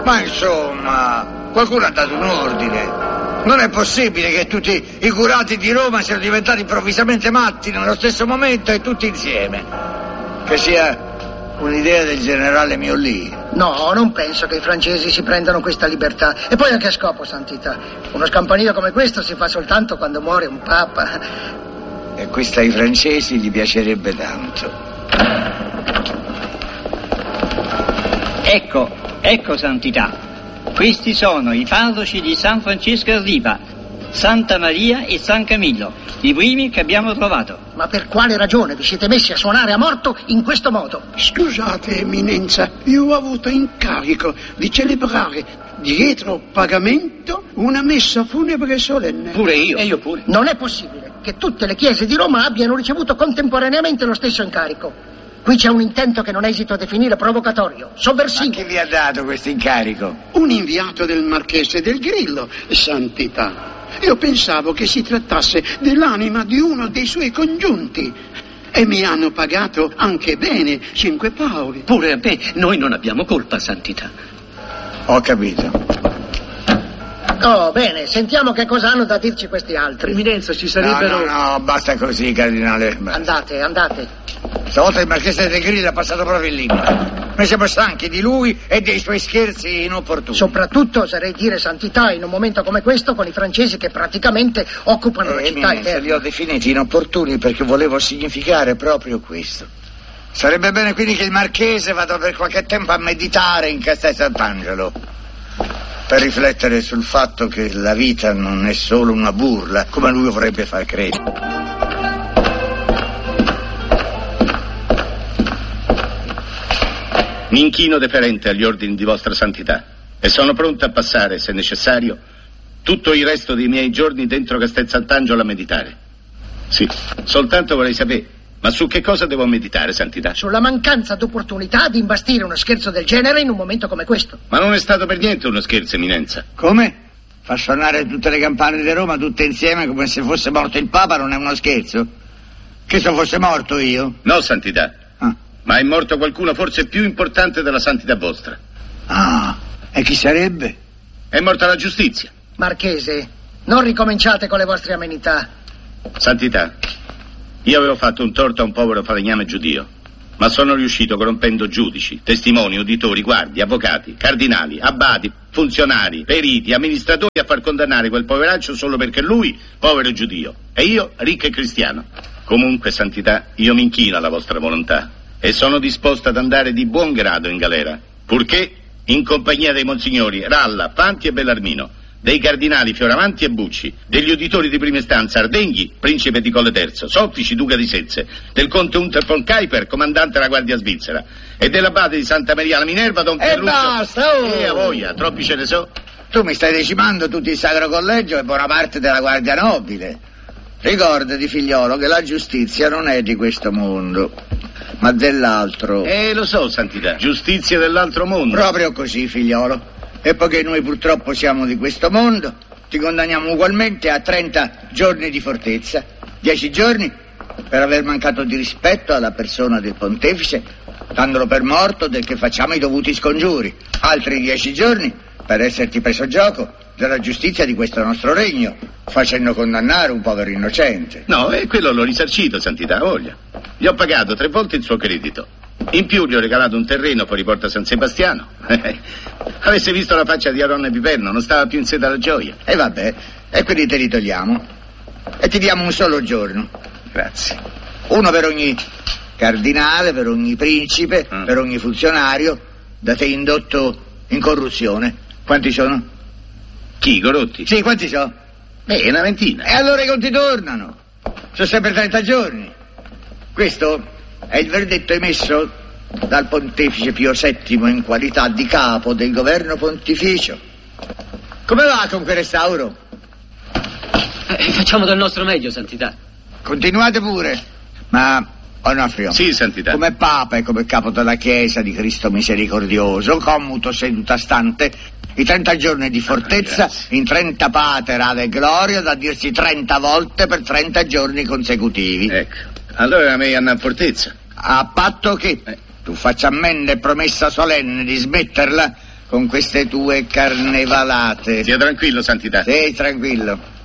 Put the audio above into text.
Ma insomma, qualcuno ha dato un ordine. Non è possibile che tutti i curati di Roma siano diventati improvvisamente matti nello stesso momento e tutti insieme. Che sia un'idea del generale Miolli. No, non penso che i francesi si prendano questa libertà. E poi a che scopo, Santità? Uno scampanile come questo si fa soltanto quando muore un papa. E questo ai francesi gli piacerebbe tanto. Ecco, Santità. Questi sono i parroci di San Francesco a Riva, Santa Maria e San Camillo, i primi che abbiamo trovato. Ma per quale ragione vi siete messi a suonare a morto in questo modo? Scusate, Eminenza, io ho avuto incarico di celebrare dietro pagamento una messa funebre solenne. Pure io. E io pure. Non è possibile che tutte le chiese di Roma abbiano ricevuto contemporaneamente lo stesso incarico. Qui c'è un intento che non esito a definire provocatorio, sovversivo. Ma chi vi ha dato questo incarico? Un inviato del Marchese del Grillo, Santità. Io pensavo che si trattasse dell'anima di uno dei suoi congiunti. E mi hanno pagato anche bene 5 paoli. Pure a me, noi non abbiamo colpa, Santità. Ho capito. Oh, bene, sentiamo che cosa hanno da dirci questi altri. Eminenza, ci sarebbero... No, basta così, cardinale. Andate. Stavolta il Marchese del Grillo è passato proprio il limite. Noi siamo stanchi di lui e dei suoi scherzi inopportuni. Soprattutto, oserei dire, Santità, in un momento come questo, con i francesi che praticamente occupano la città Eminenza, eterna. li ho definiti inopportuni perché volevo significare proprio questo. Sarebbe bene quindi che il Marchese vada per qualche tempo a meditare in Castel Sant'Angelo, per riflettere sul fatto che la vita non è solo una burla, come lui vorrebbe far credere. Mi inchino deferente agli ordini di vostra santità e sono pronto a passare, se necessario, tutto il resto dei miei giorni dentro Castel Sant'Angelo a meditare. Sì, soltanto vorrei sapere, ma su che cosa devo meditare, santità? Sulla mancanza d'opportunità di imbastire uno scherzo del genere in un momento come questo. Ma non è stato per niente uno scherzo, eminenza. Come? Far suonare tutte le campane di Roma tutte insieme come se fosse morto il Papa non è uno scherzo? Che se fosse morto io? No, santità. Ma è morto qualcuno forse più importante della santità vostra. Ah, e chi sarebbe? È morta la giustizia. Marchese, non ricominciate con le vostre amenità. Santità, io avevo fatto un torto a un povero falegname giudio, ma sono riuscito corrompendo giudici, testimoni, uditori, guardie, avvocati, cardinali, abbati, funzionari, periti, amministratori a far condannare quel poveraccio solo perché lui, povero giudio, e io, ricco e cristiano. Comunque, santità, io mi inchino alla vostra volontà e sono disposto ad andare di buon grado in galera, purché in compagnia dei monsignori Ralla, Fanti e Bellarmino, dei cardinali Fioravanti e Bucci, degli uditori di prima istanza Ardenghi, principe di Colle Terzo, Soffici, duca di Sezze, del conte Hunter von Kuiper, comandante della Guardia Svizzera, e dell'abate di Santa Maria la Minerva, don Pierluccio. E basta, oh! E a voglia, troppi ce ne so. Tu mi stai decimando tutto il Sacro Collegio e buona parte della Guardia Nobile. Ricordati, figliolo, che la giustizia non è di questo mondo, ma dell'altro. Lo so, santità, giustizia dell'altro mondo. Proprio così, figliolo. E poiché noi purtroppo siamo di questo mondo, ti condanniamo ugualmente a 30 giorni di fortezza, 10 giorni per aver mancato di rispetto alla persona del pontefice, dandolo per morto del che facciamo i dovuti scongiuri, altri 10 giorni per esserti preso gioco della giustizia di questo nostro regno, facendo condannare un povero innocente. No, e quello l'ho risarcito, santità, voglia. Gli ho pagato 3 volte il suo credito. In più gli ho regalato un terreno fuori Porta San Sebastiano. Avesse visto la faccia di Aronne Piperno, non stava più in sé dalla gioia. E vabbè, e quindi te li togliamo. E ti diamo un solo giorno. Grazie. Uno per ogni cardinale, per ogni principe, per ogni funzionario da te indotto in corruzione. Quanti sono? Chi, i corrotti? Sì, quanti sono? Una ventina. E allora i conti tornano. Sono sempre 30 giorni. Questo è il verdetto emesso dal pontefice Pio VII in qualità di capo del governo pontificio. Come va con quel restauro? Facciamo del nostro meglio, santità. Continuate pure. Ma, Onofrio. Sì, santità. Come Papa e come capo della Chiesa di Cristo Misericordioso, commuto seduta stante i 30 giorni di fortezza in 30 pater ave gloria, da dirsi 30 volte per 30 giorni consecutivi. Ecco. Allora a me andare a fortezza. A patto che tu faccia ammenda e promessa solenne di smetterla con queste tue carnevalate. Sia tranquillo, Santità. Sì, tranquillo.